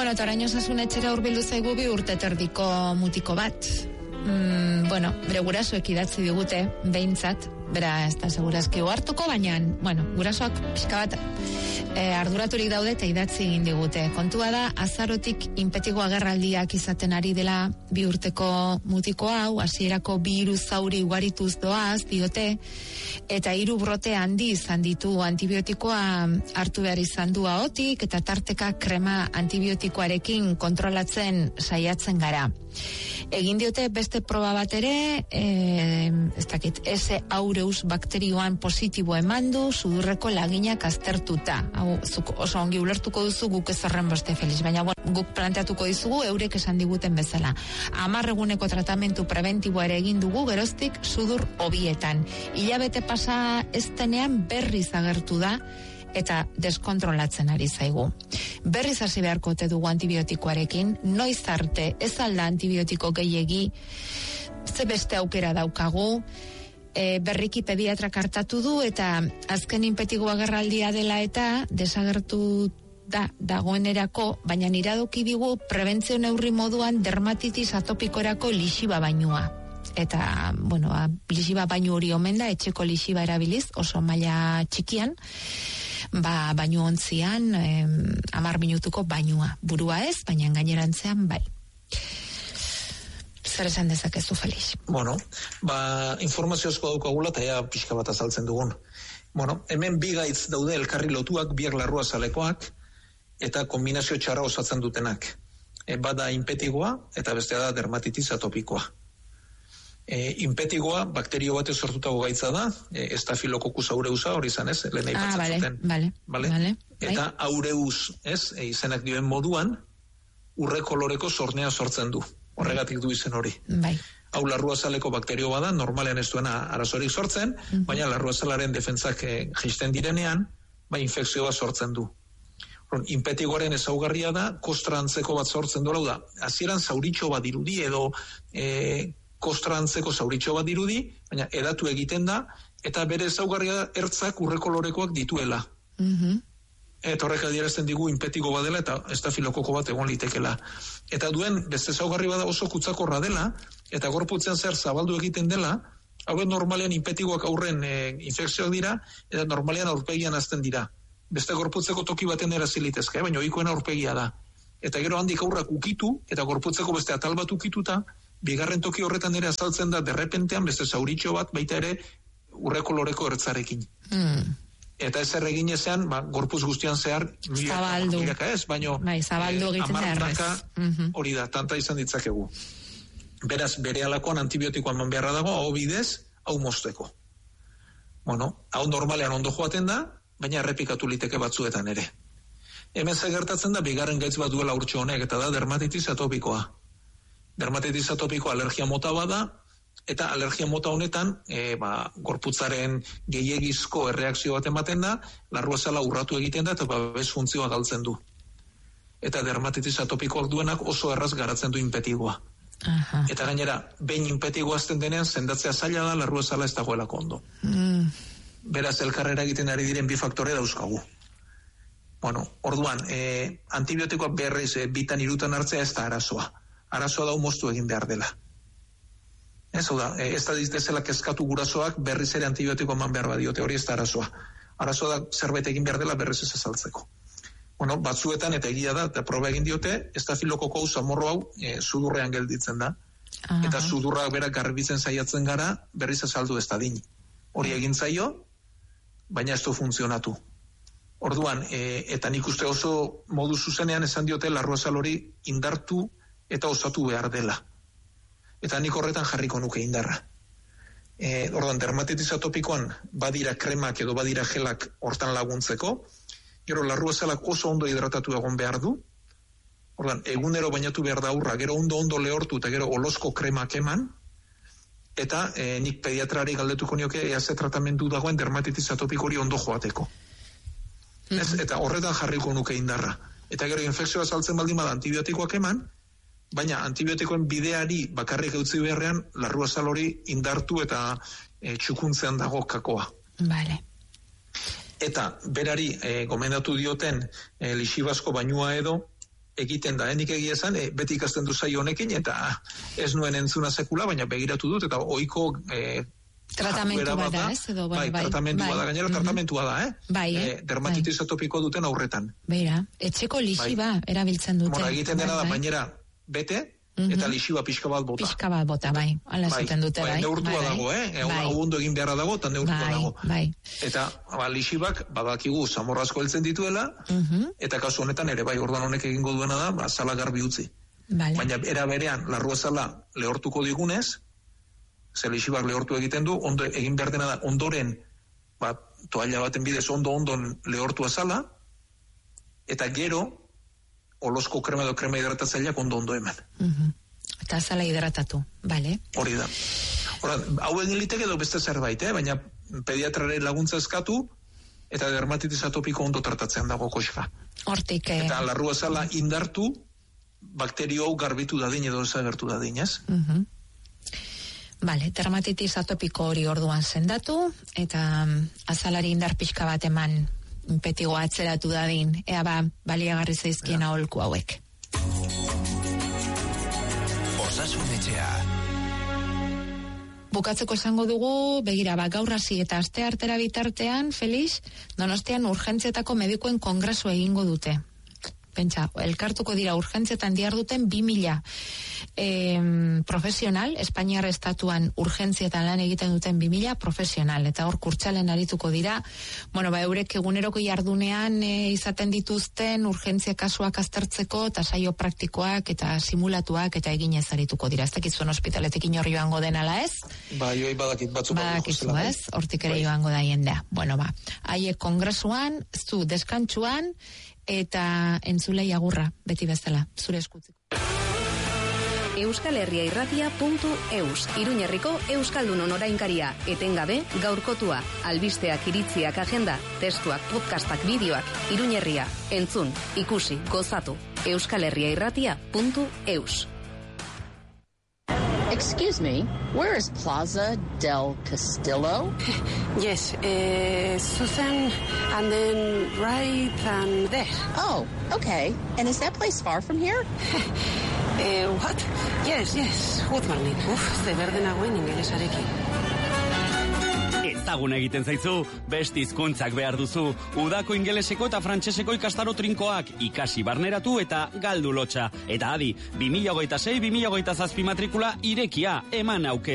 Bueno, eta orain Osasun etxera hurbildu zaigu 2 urte terdiko mutiko bat. Bere gurasoek idatzi digute, behintzat, bera ez da segurazki hartuko, baina, gurasoak pixka bat arduraturik daude eta idatzi egin digute. Kontua da, azarotik inpetiko agerraldiak izaten ari dela 2 urteko mutiko hau, hasierako 2 hiru zauri ugarituz doaz, diote, eta 3 brote handi izan ditu antibiotikoa hartu behar izan du ahotik, eta tarteka krema antibiotikoarekin kontrolatzen saiatzen gara. Egin diote beste proba bat ere, S. aureus bakterioan positibo eman du, sudurreko laginak aztertuta. Hau, zuk oso ongi ulertuko duzu, guk ez horren boste feliz, baina guk planteatuko dizugu eurek esan diguten bezala. 10 eguneko tratamentu preventiboa ere egin dugu, geroztik sudur hobietan. Hilabete pasa ez denean berriz agertu da, eta deskontrolatzen ari zaigu. Berriz hasi beharko ote dugu antibiotikoarekin, noiz arte ez alda antibiotiko gehiegi, ze beste aukera daukagu, berriki pediatrak hartatu du, eta azken inpetiko agerraldia dela eta desagertu dagoenerako, baina iradoki digu prebentzio neurri moduan dermatitis atopikorako lixiba bainua. Eta, lixiba bainu hori omen da, etxeko lixiba erabiliz, oso maila txikian, bainu ontzian, 10 minutuko bainua. Burua ez, baina gainerantzean bai. Zer esan dezakezu, Felix? Informazio asko daukagula eta ea pixka bat azaltzen dugun. Hemen 2 gaitz daude elkarri lotuak, 2 larruazalekoak, eta kombinazio txarra osatzen dutenak. Bada inpetigoa eta bestea da dermatitis atopikoa. Inpetigoa bakterio batez sortutako gaitza da, Staphylococcus aureusa, hori izan ez, lehen aipatzen zuten. Vale. Eta aureus, izenak dioen moduan, urre koloreko sornea sortzen du. Horregatik du izen hori. Bai. Hau larruazaleko bakterio bada, normalean ez duena arazorik sortzen, baina larruazalaren defentsak jaisten direnean, infekzio bat sortzen du. Inpetigoaren ezaugarria da, kostra antzeko bat sortzen dola, da, hasieran zauritxo bat dirudi, edo kostra antzeko zauritxo bat dirudi, baina edatu egiten da, eta bere ezaugarria da, ertzak urre kolorekoak dituela. Eta horrek adierazten digu inpetigo badela eta estafilokoko bat egon litekela. Eta duen beste ezaugarri bada oso kutsakorra dela, eta gorputzean zer zabaldu egiten dela, hauen normalean inpetigoak aurren infekzioak dira, eta normalean aurpegian azten dira. Beste gorputzeko toki baten erazilitezke, baina ohikoena aurpegia da. Eta gero handik aurrak ukitu, eta gorputzeko beste atal bat ukituta, bigarren toki horretan ere azaltzen da derrepentean beste zauritxo bat baita ere urre koloreko ertzarekin. Eta ez erregin ezean, gorpuz guztian zehar zabaldu. Zabaldu egiten zehar. Hori da, tanta izan ditzakegu. Beraz, bere alakoan antibiotikoa eman beharra dago, hau bidez, hau mozteko. Hau normalean ondo joaten da, baina errepikatu liteke batzuetan ere. Hemen gertatzen da, bigarren gaitz bat duela urtxo honek, eta da dermatitis atopikoa. Dermatitis atopikoa alergia mota bada, eta alergia mota honetan, gorputzaren gehiegizko erreakzio bat ematen da, larruazala urratu egiten da, eta babes funtzioa galtzen du. Eta dermatitis atopikoak duenak oso erraz garatzen du inpetigoa. Eta gainera, behin inpetigoa azten denean, sendatzea zaila da, larruazala ez dagoelako ondo. Beraz, elkarrera egiten ari diren 2 faktore dauzkagu. Orduan, antibiotikoak berriz 2-3 hartzea ez da arazoa. Arazoa da moztu egin behar dela. Ez da dizela kezkatu gurasoak berriz ere antibiotiko eman behar badiote, hori ez da arazoa. Arazoa da zerbait egin behar dela berriz ez azaltzeko. Batzuetan eta egia da, eta proba egin diote, estafilokoko zamorro hau sudurrean gelditzen da. Eta sudurra berak garbitzen saiatzen gara, berriz azaldu ez da din. Hori egin zaio, baina ez du funtzionatu. Orduan, eta nik uste oso modu zuzenean esan diote larruazal hori indartu eta osatu behar dela. Eta nik horretan jarriko nuke indarra. Orduan, dermatitis atopikoan badira kremak edo badira gelak hortan laguntzeko, gero larruazalak oso ondo hidratatu egon behar du, orduan, egunero bainatu behar da aurra, gero ondo lehortu eta gero olosko kremak eman, eta nik pediatrari galdetuko nioke ea ze tratamendu dagoen dermatitis atopiko hori ondo joateko. Eta horretan jarriko nuke indarra. Eta gero infekzioa saltzen baldin bada antibiotikoak eman, baina antibiotikoen bideari bakarrik eutzi beharrean larruazal hori indartu eta txukuntzean dago kakoa. Vale. Eta berari gomendatu dioten lixibasko bainua edo egiten da, nik egia esan, beti ikasten du saio honekin, eta ez nuen entzuna sekula, baina begiratu dut, eta ohiko tratamentu bada, ez? Edo, bai, tratamentu bada, gainera tratamentua da, dermatitis atopiko duten aurretan. Beira, etxeko lixiba erabiltzen dute. Egiten dena da, bainera, bete, eta lixiba pixka bat bota. Pixka bat bota, bai, ala zuten dute, bai. Neurtua dago, hau ondo egin beharra dago, eta neurtua dago. Eta lixibak, badakigu, samorrazko heltzen dituela, eta kasu honetan ere, bai, ordan honek egingo duena da, zala garbi utzi. Baina era berean, larruazala lehortuko digunez, ze lixibak lehortu egiten du, ondo egin behar dena da, ondoren, toalla baten bidez ondo-ondon lehortu azala, eta gero, olosko krema edo krema hidratatzaileak ondo eman. Eta azala hidratatu, bale? Hori da. Hau egin liteke edo beste zerbait, baina pediatraren laguntza eskatu, eta dermatitis atopiko ondo tratatzean dago koxka. Hortik. Eta larrua zala indartu, bakterio hau garbitu dadin edo ezagertu dadin, ez? Bale, dermatitis atopiko hori orduan sendatu, eta azalari indar pixka bat eman petigoa atzeratu dadin, ea baliagarri zaizkien aholku hauek. Osasun etxea. Bukatzeko esango dugu, begira, gaur hasi eta aste artera bitartean, Felix, Donostian urgentzietako medikuen kongresu egingo dute. Pentsa, elkartuko dira urgentzietan diharduten 2000 profesional, Espainiar estatuan urgentzietan lan egiten duten 2000 profesional, eta hor kurtsalen arituko dira, eurek eguneroko jardunean izaten dituzten urgentzia kasuak aztertzeko, eta saio praktikoak, eta simulatuak, eta eginez arituko dira. Ez dakit zuen ospitaletik inor joango den ala ez? Bai, badakit batzuk. Badakizu ez, hortik ere joango da jendea. Haiek kongresuan, zu deskantsuan, eta entzulei agurra, beti bezala, zure eskutziko. euskalherriairratia.eus, Iruñerriko Euskaldunon orainkaria, etengabe gaurkotua, albisteak, iritziak, agenda, testuak, podcastak, bideoak, Iruñerria, entzun, ikusi, gozatu, euskalherriairratia.eus. Excuse me, where is Plaza del Castillo? Yes, Susan, and then right and there. Oh, okay. And is that place far from here? What? Yes, good morning. Ze berde nagoen ingelesarekin. Ezagun egiten zaizu, beste hizkuntzak behar duzu. Udako ingeleseko eta frantseseko ikastaro trinkoak ikasi barneratu eta galdu lotxa. Eta adi, 2026-2027 matrikula irekia eman auke.